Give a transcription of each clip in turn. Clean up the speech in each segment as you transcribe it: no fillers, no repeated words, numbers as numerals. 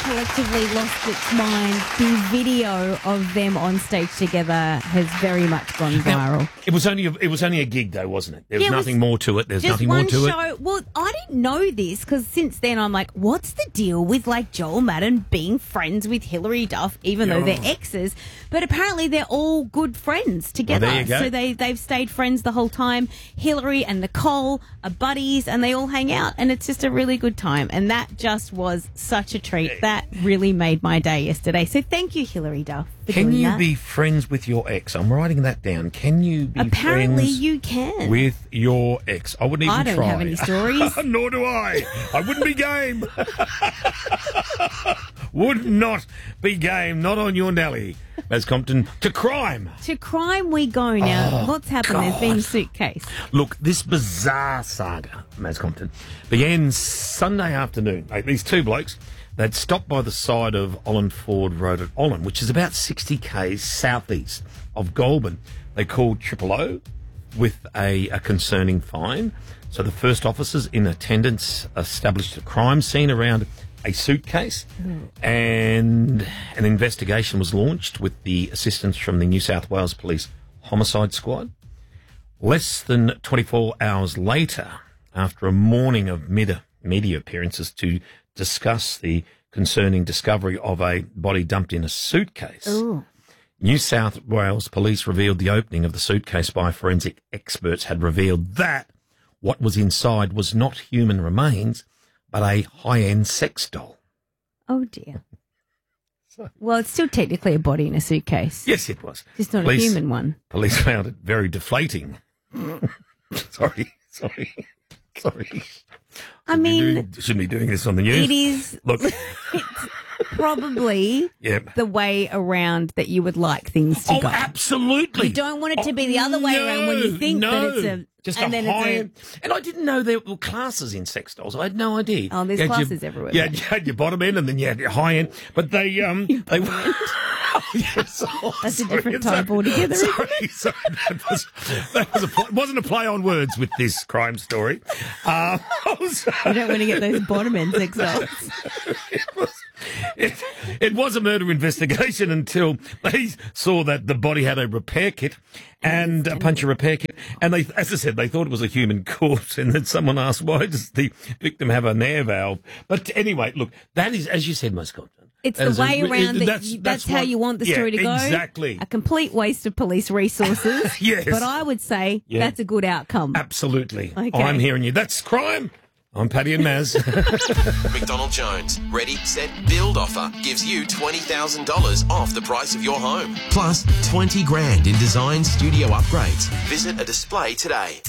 collectively lost its mind. The video of them on stage together has very much gone viral. Now, it was only a gig, though, wasn't it? There was nothing more to it. There's just nothing more to one show. Well, I didn't know this because since then I'm like, what's the deal with like Joel Madden being friends with Hilary Duff, even though they're exes? But apparently they're all good friends together. Well, there you go. So they've stayed friends the whole time. Hilary and Nicole are buddies, and they all hang out, and it's just a really good time. And that just was such a treat. That really made my day yesterday. So thank you, Hilary Duff, for Can doing you that. be friends with your ex? I'm writing that down. Can you be Apparently friends you can. with your ex? I wouldn't even I don't try. have any stories. Nor do I. I wouldn't be game. Would not be game. Not on your Nelly. As Compton, to crime. To crime we go now. What's happened? God. There's been a suitcase. Look, this bizarre saga, Maz Compton, began Sunday afternoon. These two blokes, they'd stopped by the side of Ollenford Road at Ollen, which is about 60 k's southeast of Goulburn. They called O with a concerning find. So the first officers in attendance established a crime scene around a suitcase, and an investigation was launched with the assistance from the New South Wales Police Homicide Squad. Less than 24 hours later, after a morning of media appearances to discuss the concerning discovery of a body dumped in a suitcase, New South Wales Police revealed the opening of the suitcase by forensic experts had revealed that what was inside was not human remains, but a high-end sex doll. Oh, dear. Well, it's still technically a body in a suitcase. Yes, it was. Just not a human one. Police found it very deflating. Sorry. I mean, Shouldn't be doing this on the news. it is Look, probably Yep. the way around that you would like things to Oh, go. absolutely. You don't want it to be the other way around when you think that it's a... Just and a then high it's end. And I didn't know there were classes in sex dolls. I had no idea. Oh, there's You had classes everywhere. Yeah, you had your bottom end and then you had your high end. But they yes, That's a different type altogether, isn't Sorry, it wasn't a play on words with this crime story. You don't want to get those bottom end sex dolls. It was a murder investigation until they saw that the body had a repair kit and a puncture repair kit. And they, as I said, they thought it was a human corpse. And then someone asked, why does the victim have an air valve? But anyway, look, that is, as you said, most common. It's the way around that's how you want the story to go. Exactly. A complete waste of police resources. Yes. But I would say that's a good outcome. Absolutely. Okay. I'm hearing you. That's crime. I'm Paddy and Maz. McDonald Jones Ready, Set, Build offer gives you $20,000 off the price of your home. Plus 20 grand in design studio upgrades. Visit a display today.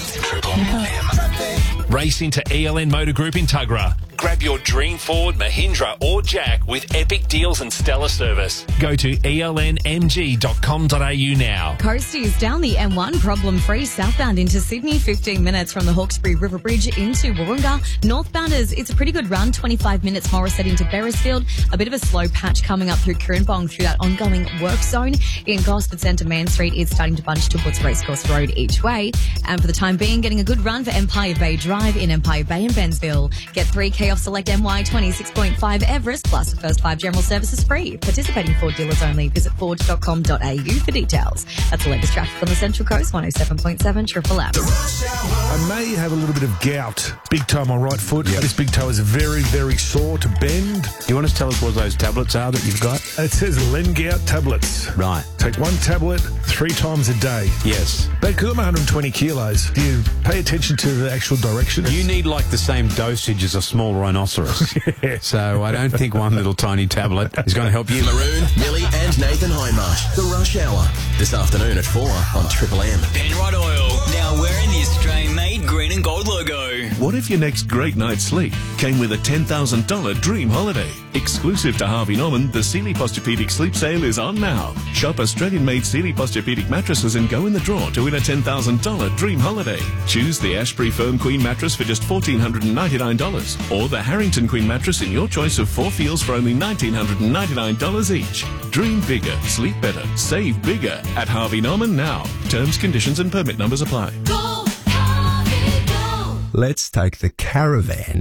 Race into ELN Motor Group in Tuggerah. Grab your dream Ford, Mahindra or Jack with epic deals and stellar service. Go to elnmg.com.au now. Coasties down the M1 problem-free southbound into Sydney, 15 minutes from the Hawkesbury River Bridge into Wahroonga. Northbounders, it's a pretty good run, 25 minutes Morisset into Beresfield. A bit of a slow patch coming up through Kirrinbong through that ongoing work zone. In Gosford Centre, Man Street is starting to bunch towards Racecourse Road each way. And for the time being, getting a good run for Empire Bay Drive in Empire Bay and Bensville. Get 3K off select MY 26.5 Everest, plus the first 5 general services free. Participating Ford dealers only. Visit ford.com.au for details. That's the latest traffic on the Central Coast, 107.7 Triple M. I may have a little bit of gout. Big toe on my right foot. This big toe is very, very sore to bend. Do you want to tell us what those tablets are that you've got? It says Lengout tablets. Right. Take one tablet 3 times a day. Yes. But because I'm 120 kilos, do you pay attention to the actual directions? You need like the same dosage as a small rhinoceros. So I don't think one little tiny tablet is going to help you. Maroon, Millie and Nathan Hindmarsh. The Rush Hour. This afternoon at 4 on Triple M. Penrod Oil, now wearing the Australian-made green and gold logo. What if your next great night's sleep came with a $10,000 dream holiday? Exclusive to Harvey Norman, the Sealy Posturepedic Sleep Sale is on now. Shop Australian-made Sealy Posturepedic mattresses and go in the draw to win a $10,000 dream holiday. Choose the Ashbury Firm Queen mattress for just $1,499 or the Harrington Queen mattress in your choice of 4 feels for only $1,999 each. Dream bigger, sleep better, save bigger at Harvey Norman now. Terms, conditions and permit numbers apply. Let's take the caravan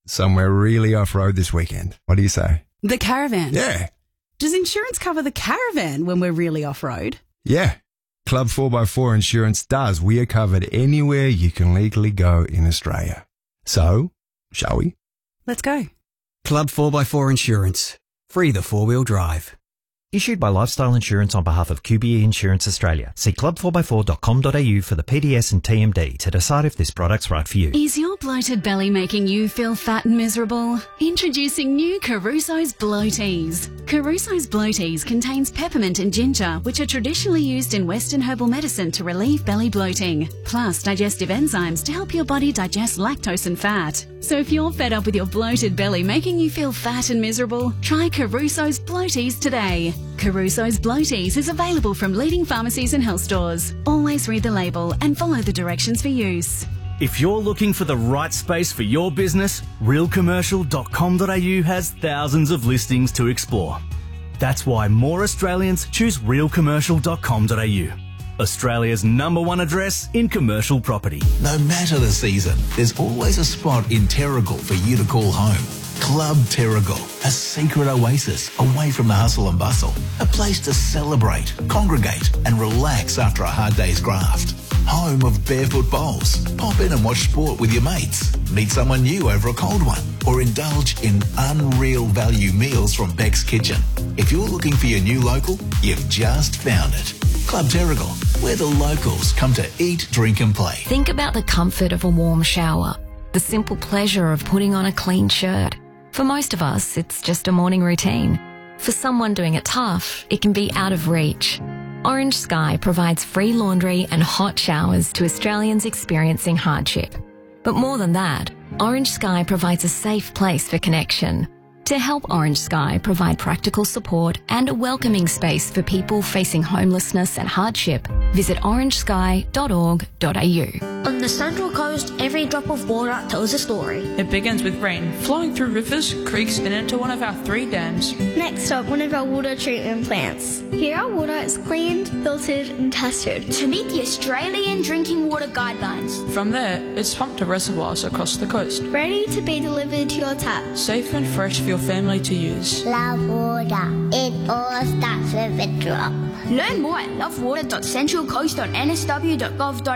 somewhere really off-road this weekend. What do you say? The caravan? Yeah. Does insurance cover the caravan when we're really off-road? Yeah. Club 4x4 Insurance does. We are covered anywhere you can legally go in Australia. So, shall we? Let's go. Club 4x4 Insurance. Free the four-wheel drive. Issued by Lifestyle Insurance on behalf of QBE Insurance Australia. See club4x4.com.au for the PDS and TMD to decide if this product's right for you. Is your bloated belly making you feel fat and miserable? Introducing new Caruso's Bloaties. Caruso's Bloaties contains peppermint and ginger, which are traditionally used in Western herbal medicine to relieve belly bloating, plus digestive enzymes to help your body digest lactose and fat. So if you're fed up with your bloated belly making you feel fat and miserable, try Caruso's Bloaties today. Caruso's Bloaties is available from leading pharmacies and health stores. Always read the label and follow the directions for use. If you're looking for the right space for your business, realcommercial.com.au has thousands of listings to explore. That's why more Australians choose realcommercial.com.au. Australia's #1 address in commercial property. No matter the season, there's always a spot in Terrigal for you to call home. Club Terrigal, a secret oasis away from the hustle and bustle. A place to celebrate, congregate and relax after a hard day's graft. Home of barefoot bowls. Pop in and watch sport with your mates. Meet someone new over a cold one. Or indulge in unreal value meals from Beck's Kitchen. If you're looking for your new local, you've just found it. Club Terrigal, where the locals come to eat, drink and play. Think about the comfort of a warm shower. The simple pleasure of putting on a clean shirt. For most of us, it's just a morning routine. For someone doing it tough, it can be out of reach. Orange Sky provides free laundry and hot showers to Australians experiencing hardship. But more than that, Orange Sky provides a safe place for connection. To help Orange Sky provide practical support and a welcoming space for people facing homelessness and hardship, visit orangesky.org.au. On the Central Coast, every drop of water tells a story. It begins with rain flowing through rivers, creeks and into one of our 3 dams. Next stop, one of our water treatment plants. Here our water is cleaned, filtered and tested to meet the Australian Drinking Water Guidelines. From there, it's pumped to reservoirs across the coast. Ready to be delivered to your tap. Safe and fresh for your family to use. Love water. It all starts with a drop. Learn more at lovewater.centralcoast.nsw.gov.au.